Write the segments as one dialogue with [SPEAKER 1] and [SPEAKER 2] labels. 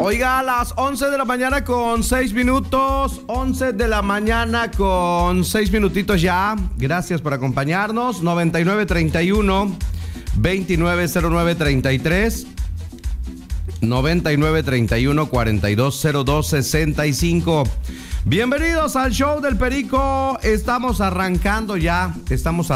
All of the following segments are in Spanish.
[SPEAKER 1] Oiga, a las 11 de la mañana con 6 minutos, 11 de la mañana con 6 minutitos ya. Gracias por acompañarnos. 9931-290933, 9931-420265. Bienvenidos al show del Perico. Estamos arrancando ya, estamos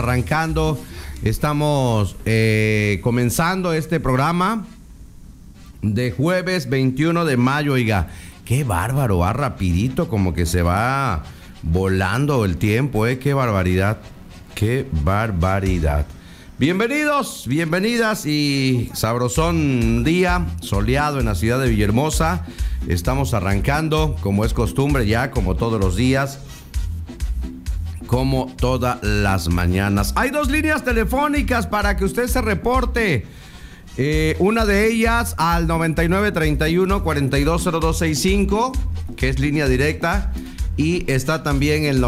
[SPEAKER 1] comenzando este programa de jueves 21 de mayo, oiga, qué bárbaro, va rapidito, como que se va volando el tiempo, qué barbaridad, qué barbaridad. Bienvenidos, bienvenidas y sabrosón día soleado en la ciudad de Villahermosa. Estamos arrancando, como es costumbre ya, como todos los días, como todas las mañanas. Hay dos líneas telefónicas para que usted se reporte. Una de ellas al 9931-420265, que es línea directa, y está también el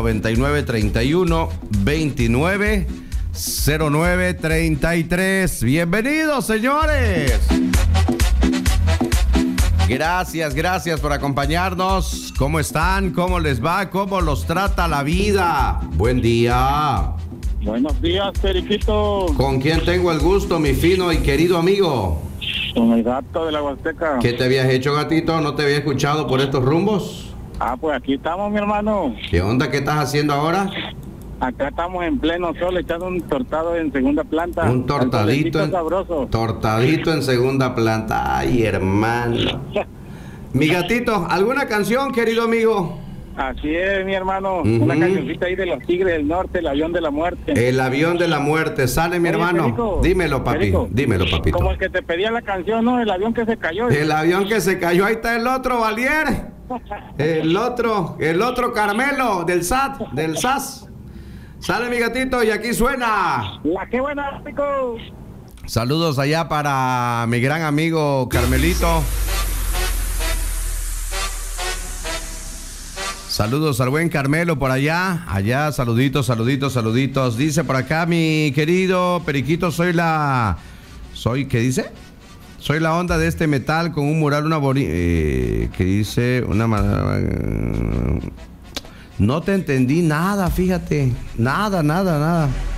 [SPEAKER 1] 9931-290933. Bienvenidos, señores. Gracias por acompañarnos. ¿Cómo están? ¿Cómo les va? ¿Cómo los trata la vida? Buen día.
[SPEAKER 2] Buenos días, Periquito.
[SPEAKER 1] ¿Con quién tengo el gusto, mi fino y querido amigo?
[SPEAKER 2] Con el gato de la Huasteca.
[SPEAKER 1] ¿Qué te habías hecho, gatito? ¿No te había escuchado por estos rumbos?
[SPEAKER 2] Pues aquí estamos, mi hermano.
[SPEAKER 1] ¿Qué onda? ¿Qué estás haciendo ahora?
[SPEAKER 2] Acá estamos en pleno sol, echando un tortado en segunda planta.
[SPEAKER 1] Un tortadito
[SPEAKER 2] sabroso.
[SPEAKER 1] Tortadito en segunda planta. Ay, hermano. Mi gatito, ¿alguna canción, querido amigo?
[SPEAKER 2] Así es, mi hermano. Una cancioncita ahí de los Tigres del Norte, el avión de la muerte.
[SPEAKER 1] El avión de la muerte. Sale, mi hermano.
[SPEAKER 2] Perico,
[SPEAKER 1] dímelo, papi.
[SPEAKER 2] Perico.
[SPEAKER 1] Dímelo, papito.
[SPEAKER 2] Como el que te pedía la canción, ¿no? El avión que se cayó.
[SPEAKER 1] El avión que se cayó. Ahí está el otro, Valier. El otro Carmelo del SAS. Sale, mi gatito, y aquí suena.
[SPEAKER 2] La que buena, Pico.
[SPEAKER 1] Saludos allá para mi gran amigo Carmelito. Saludos al buen Carmelo por allá. Allá, saluditos. Dice por acá mi querido Periquito, ¿qué dice? Soy la onda de este metal con un mural, que dice no te entendí nada, fíjate. Nada.